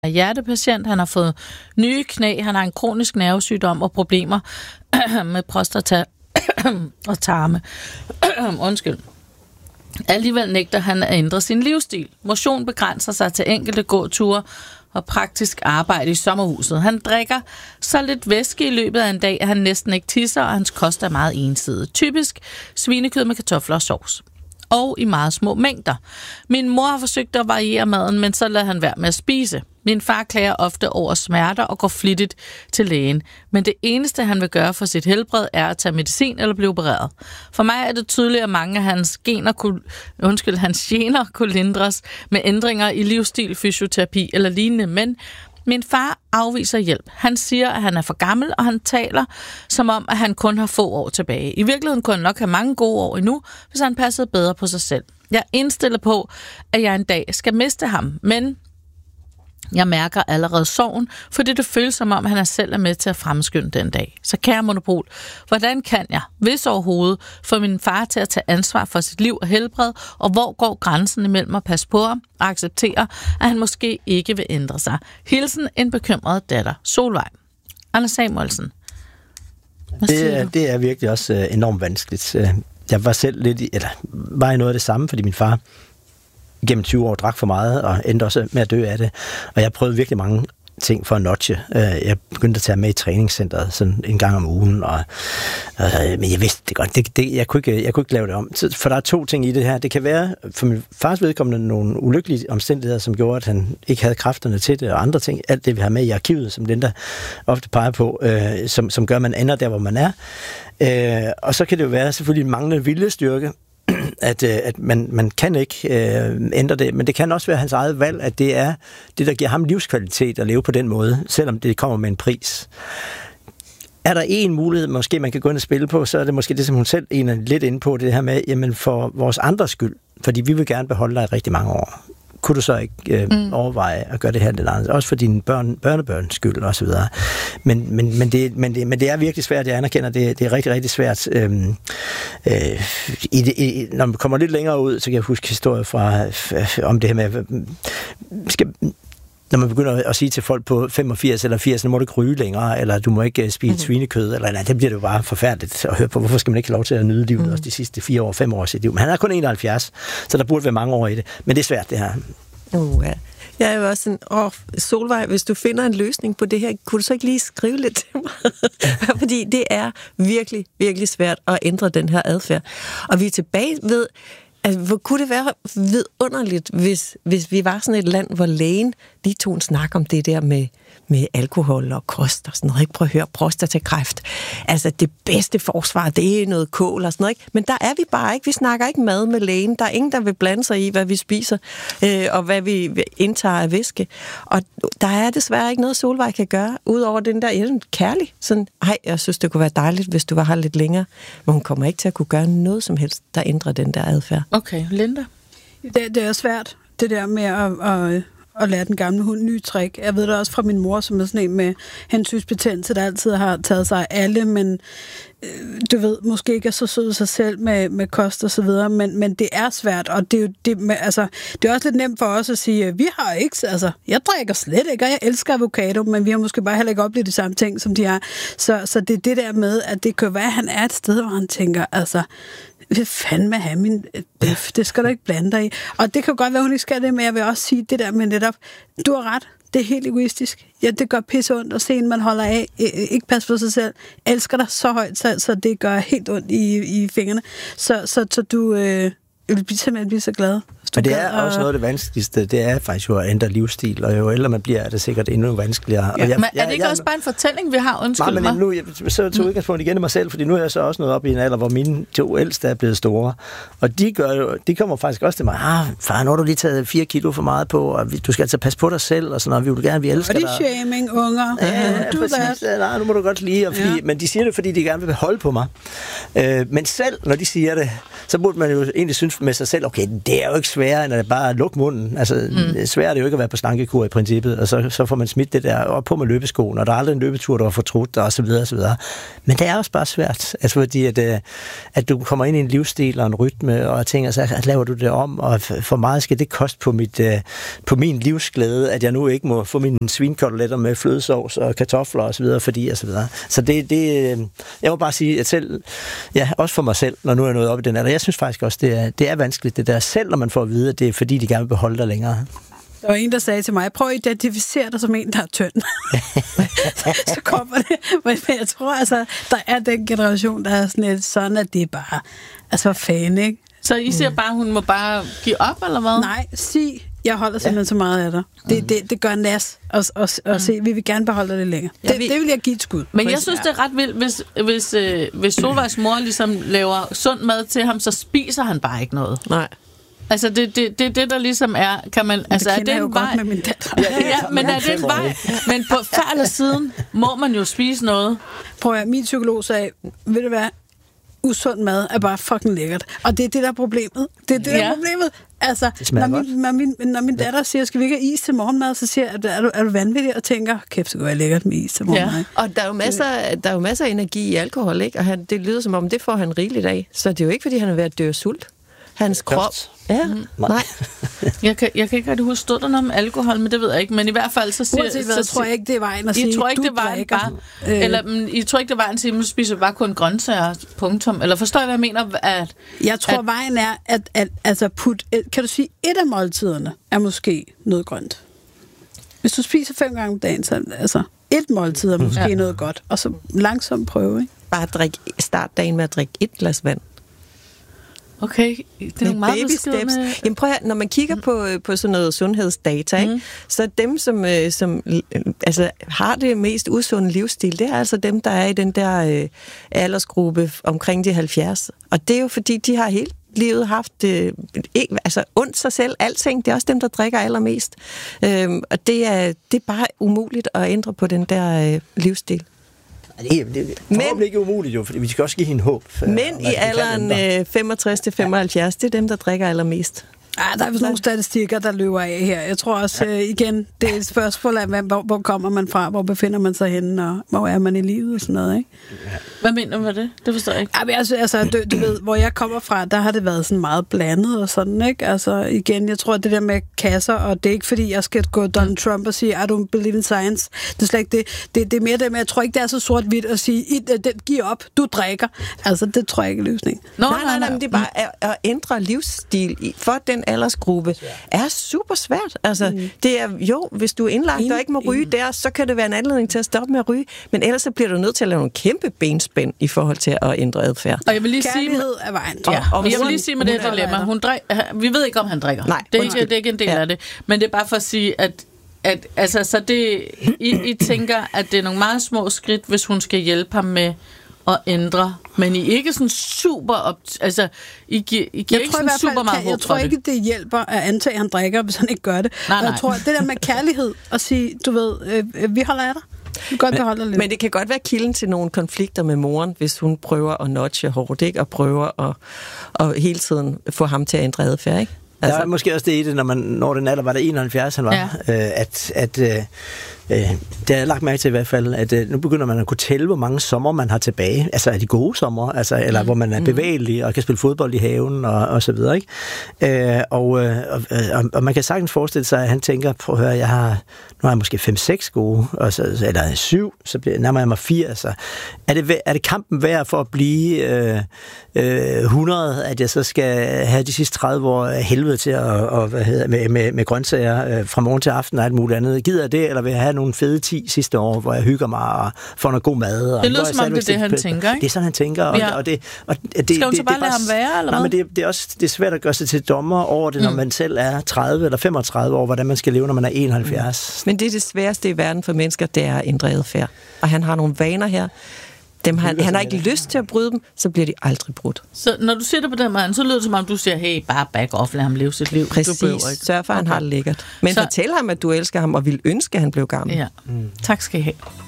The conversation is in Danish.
hjertepatient, han har fået nye knæ, han har en kronisk nervesygdom og problemer med prostata og tarme. Undskyld. Alligevel nægter han at ændre sin livsstil. Motion begrænser sig til enkelte gåture og praktisk arbejde i sommerhuset. Han drikker så lidt væske i løbet af en dag, at han næsten ikke tisser, og hans kost er meget ensidig. Typisk svinekød med kartofler og sovs. Og i meget små mængder. Min mor har forsøgt at variere maden, men så lader han være med at spise. Min far klager ofte over smerter og går flittigt til lægen. Men det eneste, han vil gøre for sit helbred, er at tage medicin eller blive opereret. For mig er det tydeligt, at mange af hans gener kunne lindres med ændringer i livsstil, fysioterapi eller lignende. Men min far afviser hjælp. Han siger, at han er for gammel, og han taler som om, at han kun har få år tilbage. I virkeligheden kunne han nok have mange gode år endnu, hvis han passede bedre på sig selv. Jeg er indstillet på, at jeg en dag skal miste ham, men jeg mærker allerede sorgen, fordi det føles som om, han selv er med til at fremskynde den dag. Så kære Monopol, hvordan kan jeg, hvis overhovedet, få min far til at tage ansvar for sit liv og helbred, og hvor går grænsen imellem at passe på ham og acceptere, at han måske ikke vil ændre sig? Hilsen en bekymret datter, Solvej. Anders Samuelsen. Det er virkelig også enormt vanskeligt. Jeg var selv lidt var i noget af det samme, fordi min far gennem 20 år drak for meget, og endte også med at dø af det. Og jeg prøvede virkelig mange ting for at notche. Jeg begyndte at tage med i træningscenteret sådan en gang om ugen, men jeg vidste det godt. Jeg kunne ikke lave det om. For der er 2 ting i det her. Det kan være, for min fars vedkommende, nogle ulykkelige omstændigheder, som gjorde, at han ikke havde kræfterne til det, og andre ting. Alt det, vi har med i arkivet, som Linda ofte peger på, som gør, at man ender der, hvor man er. Og så kan det jo være selvfølgelig en manglende viljestyrke, at man kan ikke ændre det, men det kan også være hans eget valg, at det er det, der giver ham livskvalitet at leve på den måde, selvom det kommer med en pris. Er der en mulighed, måske man kan gå ind og spille på, så er det måske det, som hun selv er lidt inde på, det her med, jamen for vores andres skyld, fordi vi vil gerne beholde dig i rigtig mange år. Kunne du så ikke overveje at gøre det her lidt andet? Også for dine børnebørns skyld og så videre. Men det er virkelig svært. Jeg anerkender, det er rigtig, rigtig svært. Når man kommer lidt længere ud, så kan jeg huske historier om det her med, når man begynder at sige til folk på 85 eller 80, nu må du ikke ryge længere, eller du må ikke spise svinekød, eller nej, det bliver det jo bare forfærdeligt at høre på. Hvorfor skal man ikke have lov til at nyde livet også de sidste 4 år, 5 år af sit liv? Men han er kun 71, så der burde være mange år i det. Men det er svært, det her. Ja. Jeg er jo også sådan, Solvej, hvis du finder en løsning på det her, kunne du så ikke lige skrive lidt til mig? Fordi det er virkelig, virkelig svært at ændre den her adfærd. Og vi er tilbage ved, hvor kunne det være vidunderligt, hvis vi var sådan et land, hvor lægen lige tog en snak om det der med alkohol og kost og sådan noget. Ikke? Prøv at høre, prostatakræft. Altså det bedste forsvar, det er noget kål og sådan noget. Ikke? Men der er vi bare ikke. Vi snakker ikke mad med lægen. Der er ingen, der vil blande sig i, hvad vi spiser og hvad vi indtager af væske. Og der er desværre ikke noget, Solvej kan gøre, udover den der kærlig. Sådan, jeg synes, det kunne være dejligt, hvis du var her lidt længere. Men hun kommer ikke til at kunne gøre noget som helst, der ændrer den der adfærd. Okay, Linda? Det er svært, det der med at lære den gamle hund ny trick. Jeg ved det også fra min mor, som er sådan en med hensynsbetændelse, der altid har taget sig af alle, men du ved, måske ikke er så sød sig selv med kost og så videre, men det er svært, og det er jo det er også lidt nemt for os at sige, vi har ikke, jeg drikker slet ikke, og jeg elsker avocado, men vi har måske bare heller ikke oplevet de samme ting, som de har. Så det er det der med, at det kan være, at han er et sted, hvor han tænker, hvad fanden med have min bøf? Det skal du ikke blande dig i. Og det kan godt være, hun ikke skal det, men jeg vil også sige det der med netop, du har ret, det er helt egoistisk. Ja, det gør pisse ondt at se en, man holder af, ikke passe på sig selv, elsker dig så højt, så det gør helt ondt i fingrene. Så du vil simpelthen blive så glad. Men det er også noget af det vanskeligste, det er faktisk jo at ændre livsstil, og jo ældre man bliver, er det sikkert endnu vanskeligere. Ja, men er det ikke også bare en fortælling, vi har? Undskyld mig. Nej, men nu så tog udgangspunkt igen i mig selv, fordi nu er jeg så også nået op i en alder, hvor mine 2 ældste er blevet store, og de kommer faktisk også til mig, far, nu har du lige taget 4 kilo for meget på, og du skal altså passe på dig selv, og sådan noget, vi vil gerne, vi elsker dig. Body shaming, unger. Ja, præcis. Nej, nu må du godt lide, men de siger det, fordi de gerne vil holde på mig. Men selv, når de siger det, så burde man jo egentlig synes, med sig selv, okay, det er jo ikke sværere, end at bare lukke munden. Altså, svært er det jo ikke at være på slankekur i princippet, og så får man smidt det der op på med løbeskoen, og der er aldrig en løbetur, der var fortrudt, og så videre, og så videre. Men det er også bare svært, altså fordi at du kommer ind i en livsstil og en rytme, og tænker så, at laver du det om, og for meget skal det koste på min livsglæde, at jeg nu ikke må få mine svinkoteletter med flødesovs og kartofler og så videre, fordi og så videre. Så det jeg må bare sige, at selv, ja, også for mig selv, når nu er jeg nået op i den alder, jeg synes faktisk også, det er vanskeligt, det der, selv når man får at vide, at det er fordi, de gerne vil beholde dig længere. Der var en, der sagde til mig, prøv at identificere dig som en, der er tynd. Så kommer det. Men jeg tror altså, der er den generation, der er sådan at det er bare, altså fan, ikke? Så I siger bare, hun må bare give op, eller hvad? Nej, sig, jeg holder simpelthen så meget af dig. Det gør nas at se, vi vil gerne beholde det længere. Det vil jeg give et skud. Men jeg synes, det er ret vildt, hvis Solvejs mor ligesom laver sund mad til ham, så spiser han bare ikke noget. Nej. Altså, det der ligesom er, kan man, altså, det er det en vej? Med min datter. Ja, men er det en vej? Men på før eller siden må man jo spise noget. Prøv at min psykolog sagde, ved du hvad, usund mad er bare fucking lækkert. Og det er det, der er problemet. Det er det, der er problemet. Altså, når min datter siger, skal vi ikke have is til morgenmad, så siger jeg, er du vanvittig, og tænker, kæft, det kunne være lækkert med is til morgenmad. Ja. Og der er jo masser af energi i alkohol, ikke? Og det lyder som om, det får han rigeligt af. Så det er jo ikke, fordi han er ved at dø af sult. Hans krop. Ja, nej. Jeg kan ikke rigtig huske, stod der noget om alkohol, men det ved jeg ikke. Men i hvert fald så siger... så tror jeg ikke, det er vejen at sige, I tror ikke, det var bare... I tror ikke, det var en sige, at spiser bare kun grøntsager, punktum. Eller forstår jeg, hvad jeg mener? Jeg tror, vejen er, at altså kan du sige, et af måltiderne er måske noget grønt. Hvis du spiser 5 gange om dagen, så altså et måltid er måske noget godt. Og så langsomt prøve, ikke? Bare start dagen med at drikke 1 glas vand. Okay, det er nogle meget baby steps. Jamen prøv at, når man kigger på sådan noget sundhedsdata, ikke, så dem, som altså, har det mest usunde livsstil, det er altså dem, der er i den der aldersgruppe omkring de 70. Og det er jo fordi, de har hele livet haft ondt sig selv, alting. Det er også dem, der drikker allermest. Og det er bare umuligt at ændre på den der livsstil. Det er ikke umuligt jo, fordi vi skal også give hende håb. Men i alderen 65 til 75, det er dem, der drikker allermest. Der er vist nogle statistikker, der løber af her. Jeg tror også, igen, det er et spørgsmål af, hvor kommer man fra, hvor befinder man sig henne, og hvor er man i livet og sådan noget, ikke? Hvad mener du med det? Det forstår jeg ikke. Altså, du ved, hvor jeg kommer fra, der har det været sådan meget blandet og sådan, ikke? Altså, igen, jeg tror, det der med kasser, og det er ikke fordi, jeg skal gå Donald Trump og sige, I don't believe in science. Det er slet ikke det. Det er mere det med, jeg tror ikke, det er så sort-hvidt at sige, giv op, du drikker. Altså, det tror jeg ikke er løsning. Nej, men det er bare at ændre livsstil for den aldersgruppe er super svært. Altså, det er jo, hvis du er indlagt og ikke må ryge der, så kan det være en anledning til at stoppe med at ryge, men ellers så bliver du nødt til at lave nogle kæmpe benspænd i forhold til at ændre adfærd. Og jeg vil lige kærlighed er vejen. Og jeg vil lige sige med det dilemma, vi ved ikke, om han drikker. Nej, det er ikke en del af det, men det er bare for at sige, at altså, så det, I tænker, at det er nogle meget små skridt, hvis hun skal hjælpe ham med at ændre, men I er ikke sådan super altså I giver ikke sådan super meget håb. Jeg tror ikke, det hjælper at antage, at han drikker, hvis han ikke gør det. Nej. Jeg tror, det der med kærlighed at sige, du ved, vi holder af dig. Men det kan godt være kilden til nogle konflikter med moren, hvis hun prøver at nudge hårdt, ikke? Og prøver at hele tiden få ham til at ændre adfærd, ikke? Altså. Der er måske også det i det, når man når den alder, var det 71, han var, det har jeg lagt mærke til i hvert fald, at nu begynder man at kunne tælle, hvor mange sommer man har tilbage, altså er de gode sommer, altså, eller hvor man er bevægelig og kan spille fodbold i haven og så videre, ikke? Og man kan sagtens forestille sig, at han tænker, prøv at høre, nu har jeg måske 5-6 gode, og så, eller 7, så nærmer jeg mig 4, altså. Er det kampen værd for at blive 100, at jeg så skal have de sidste 30 år helvede til med grøntsager fra morgen til aften og alt muligt andet? Gider jeg det, eller vil jeg have nogle fede 10 sidste år, hvor jeg hygger mig og får noget god mad? Og det lyder som om, det er det, han tænker, ikke? Det er sådan, han tænker. Skal hun så bare lade ham være, eller hvad? Men det er svært at gøre sig til dommer over det, når man selv er 30 eller 35 år, hvordan man skal leve, når man er 71. Men det er det sværeste i verden for mennesker, det er at ændre adfærd. Og han har nogle vaner her. Han har ikke lyst til at bryde dem, så bliver de aldrig brudt. Så når du siger det på den måde, så lyder det som om, du siger, hey, bare back off, lad ham leve sit liv. Præcis, sørg for, han har det lækkert. Men fortæl ham, at du elsker ham, og vil ønske, at han blev gammel. Ja. Tak skal I have.